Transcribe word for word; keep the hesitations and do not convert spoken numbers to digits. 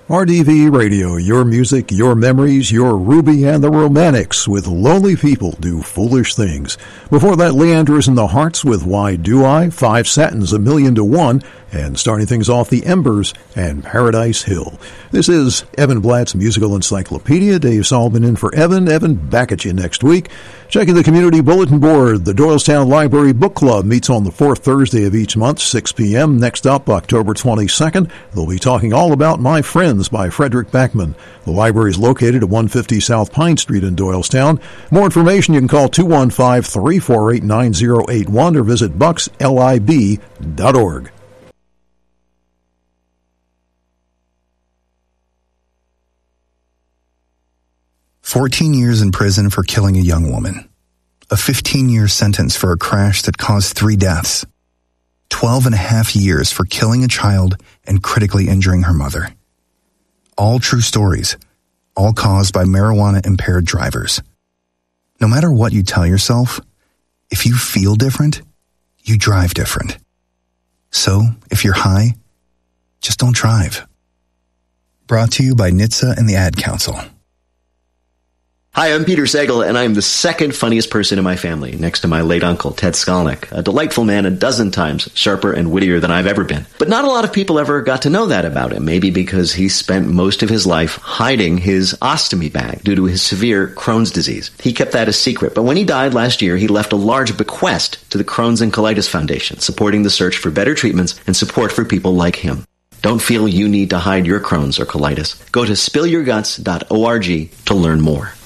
R D V Radio, your music, your memories, your Ruby and the Romantics with Lonely People Do Foolish Things. Before that, Leanders and the Hearts with Why Do I? Five Satins, A Million to One, and starting things off, The Embers and Paradise Hill. This is Evan Blatt's Musical Encyclopedia. Dave Solomon in for Evan. Evan, back at you next week. Checking the community bulletin board, the Doylestown Library Book Club meets on the fourth Thursday of each month, six p.m. Next up, October twenty-second, they'll be talking all about My Friends by Frederick Backman. The library is located at one fifty South Pine Street in Doylestown. More information, you can call two one five, three four eight, nine zero eight one or visit bucks lib dot org. fourteen years in prison for killing a young woman. A fifteen-year sentence for a crash that caused three deaths. twelve and a half years for killing a child and critically injuring her mother. All true stories, all caused by marijuana-impaired drivers. No matter what you tell yourself, if you feel different, you drive different. So, if you're high, just don't drive. Brought to you by N H T S A and the Ad Council. Hi, I'm Peter Sagal, and I'm the second funniest person in my family, next to my late uncle, Ted Skolnick, a delightful man a dozen times sharper and wittier than I've ever been. But not a lot of people ever got to know that about him, maybe because he spent most of his life hiding his ostomy bag due to his severe Crohn's disease. He kept that a secret, but when he died last year, he left a large bequest to the Crohn's and Colitis Foundation, supporting the search for better treatments and support for people like him. Don't feel you need to hide your Crohn's or colitis. Go to spill your guts dot org to learn more.